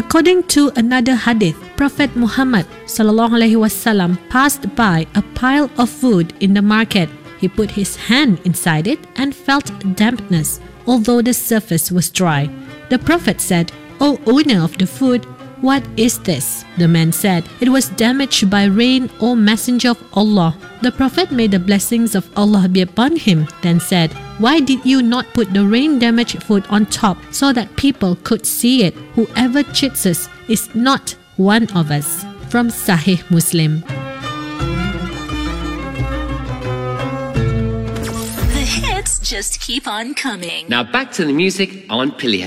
According to another hadith, Prophet Muhammad ﷺ passed by a pile of food in the market. He put his hand inside it and felt dampness, although the surface was dry. The Prophet said, "O owner of the food, what is this?" The man said, "It was damaged by rain, O Messenger of Allah." The Prophet made the blessings of Allah be upon him, then said, "Why did you not put the rain-damaged food on top so that people could see it? Whoever cheats us is not one of us." From Sahih Muslim. The hits just keep on coming. Now back to the music on Pilihan.